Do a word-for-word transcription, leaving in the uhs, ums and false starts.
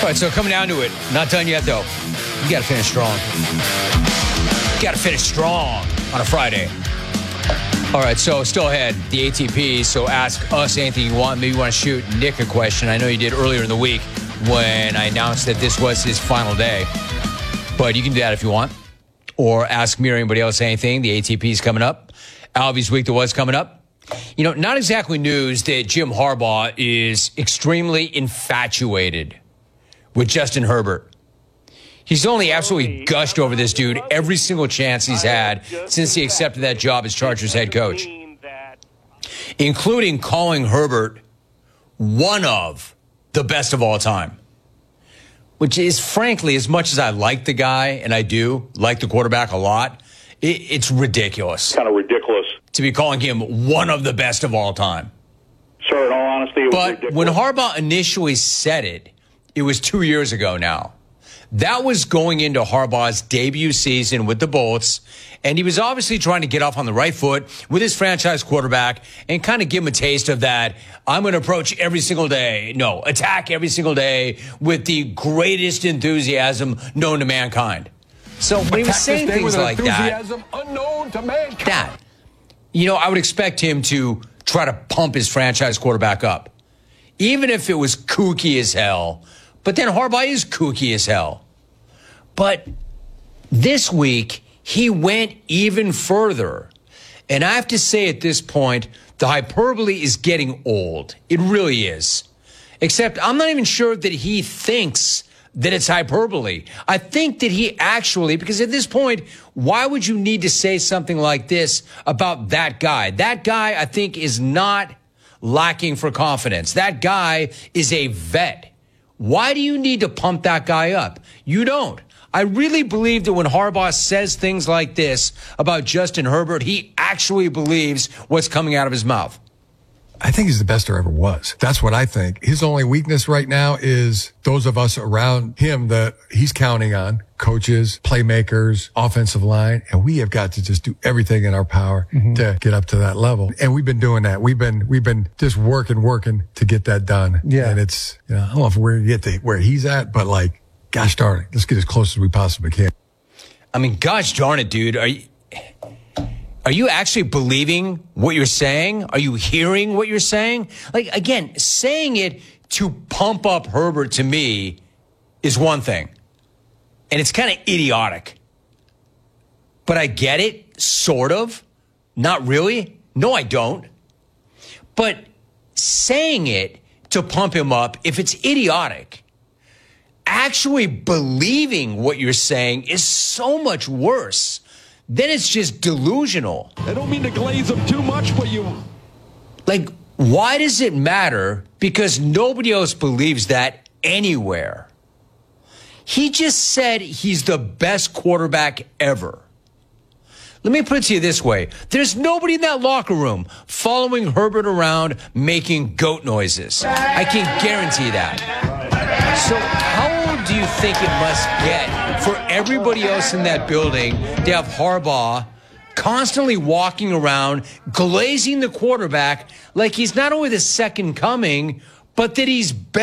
right, so coming down to it, not done yet, though. You got to finish strong. You got to finish strong on a Friday. All right, so still ahead, the A T P. So ask us anything you want. Maybe you want to shoot Nick a question. I know you did earlier in the week when I announced that this was his final day. But you can do that if you want. Or ask me or anybody else anything. The A T P is coming up. Alvy's week that was coming up. You know, not exactly news that Jim Harbaugh is extremely infatuated with Justin Herbert. He's only absolutely gushed over this dude every single chance he's had since he accepted that job as Chargers head coach, including calling Herbert one of the best of all time, which is, frankly, as much as I like the guy, and I do like the quarterback a lot, it, it's ridiculous. Kind of ridiculous. To be calling him one of the best of all time. Sir, in all honesty, it was But ridiculous. when Harbaugh initially said it, it was two years ago now. That was going into Harbaugh's debut season with the Bolts, and he was obviously trying to get off on the right foot with his franchise quarterback and kind of give him a taste of that, I'm going to approach every single day, no, attack every single day with the greatest enthusiasm known to mankind. So when he was saying things like that, unknown to mankind. that, you know, I would expect him to try to pump his franchise quarterback up, even if it was kooky as hell. But then Harbaugh is kooky as hell. But this week, he went even further. And I have to say at this point, the hyperbole is getting old. It really is. Except I'm not even sure that he thinks that it's hyperbole. I think that he actually, because at this point, why would you need to say something like this about that guy? That guy, I think, is not lacking for confidence. That guy is a vet. Why do you need to pump that guy up? You don't. I really believe that when Harbaugh says things like this about Justin Herbert, he actually believes what's coming out of his mouth. I think he's the best there ever was. That's what I think. His only weakness right now is those of us around him that he's counting on, coaches, playmakers, offensive line, and we have got to just do everything in our power mm-hmm. to get up to that level. And we've been doing that. We've been, we've been just working, working to get that done. Yeah. And it's, you know, I don't know if we're going to get to where he's at, but like, gosh darn it, let's get as close as we possibly can. I mean, gosh darn it, dude. Are you, Are you actually believing what you're saying? Are you hearing what you're saying? Like, again, saying it to pump up Herbert to me is one thing. And it's kind of idiotic. But I get it, sort of. Not really. No, I don't. But saying it to pump him up, if it's idiotic, actually believing what you're saying is so much worse. Then it's just delusional. I don't mean to glaze them too much, but you... Like, why does it matter? Because nobody else believes that anywhere. He just said he's the best quarterback ever. Let me put it to you this way. There's nobody in that locker room following Herbert around making goat noises. I can guarantee that. So how old do you think it must get for everybody else in that building to have Harbaugh constantly walking around, glazing the quarterback like he's not only the second coming, but that he's better?